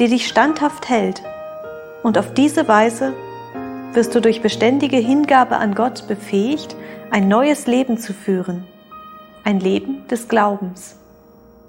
die dich standhaft hält. Und auf diese Weise wirst du durch beständige Hingabe an Gott befähigt, ein neues Leben zu führen, ein Leben des Glaubens.